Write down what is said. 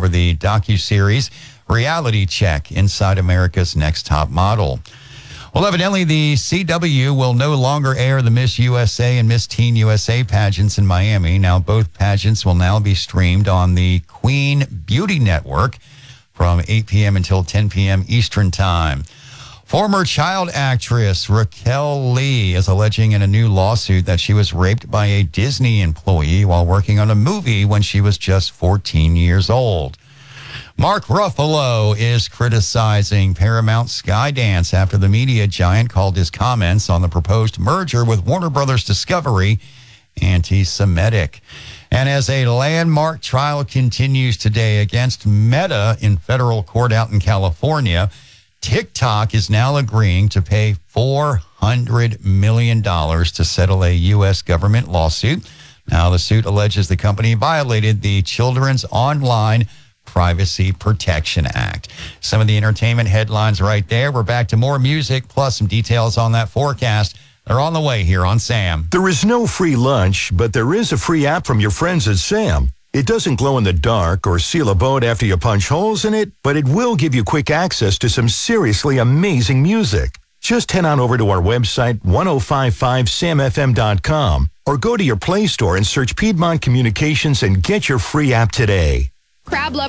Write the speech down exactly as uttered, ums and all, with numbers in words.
for the docuseries Reality Check Inside America's Next Top Model. Well, evidently, the C W will no longer air the Miss U S A and Miss Teen U S A pageants in Miami. Now, both pageants will now be streamed on the Queen Beauty Network from eight p.m. until ten p.m. Eastern Time. Former child actress Raquel Lee is alleging in a new lawsuit that she was raped by a Disney employee while working on a movie when she was just fourteen years old. Mark Ruffalo is criticizing Paramount Skydance after the media giant called his comments on the proposed merger with Warner Brothers Discovery anti-Semitic. And as a landmark trial continues today against Meta in federal court out in California, TikTok is now agreeing to pay four hundred million dollars to settle a U S government lawsuit. Now, the suit alleges the company violated the Children's Online Privacy Protection Act. Some of the entertainment headlines right there. We're back to more music, plus some details on that forecast. They're on the way here on Sam. There is no free lunch, but there is a free app from your friends at Sam. It doesn't glow in the dark or seal a boat after you punch holes in it, but it will give you quick access to some seriously amazing music. Just head on over to our website, ten fifty-five sam f m dot com, or go to your Play Store and search Piedmont Communications and get your free app today. Crab Lover